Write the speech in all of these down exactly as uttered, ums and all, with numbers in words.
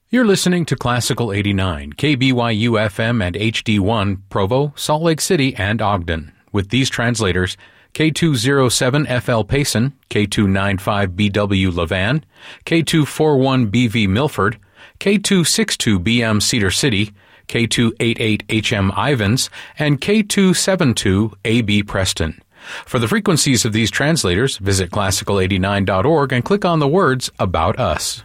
You're listening to Classical eighty-nine, K B Y U F M and H D one, Provo, Salt Lake City, and Ogden. With these translators, K two oh seven F L Payson, K two ninety-five B W Levan, K two forty-one B V Milford, K two sixty-two B M Cedar City, K two eighty-eight H M Ivans, and K two seventy-two A B Preston. For the frequencies of these translators, visit classical eighty-nine dot org and click on the words About Us.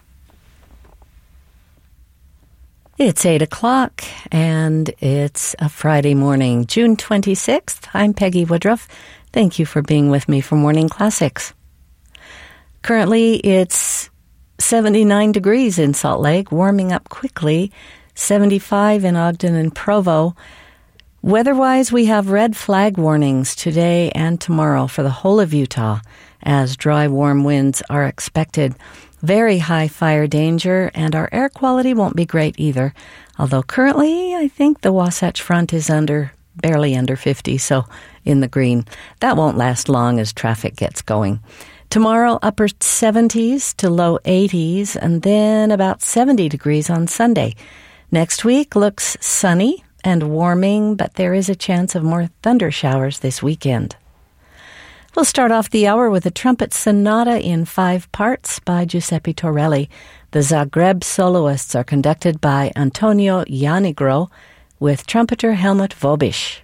It's eight o'clock, and it's a Friday morning, June twenty-sixth. I'm Peggy Woodruff. Thank you for being with me for Morning Classics. Currently, it's seventy-nine degrees in Salt Lake, warming up quickly, seventy-five in Ogden and Provo. Weather-wise, we have red flag warnings today and tomorrow for the whole of Utah, as dry, warm winds are expected. Very high fire danger, and our air quality won't be great either. Although currently, I think the Wasatch Front is under, barely under fifty, so in the green. That won't last long as traffic gets going. Tomorrow, upper seventies to low eighties, and then about seventy degrees on Sunday. Next week looks sunny and warming, but there is a chance of more thunder showers this weekend. We'll start off the hour with a trumpet sonata in five parts by Giuseppe Torelli. The Zagreb soloists are conducted by Antonio Janigro with trumpeter Helmut Vobisch.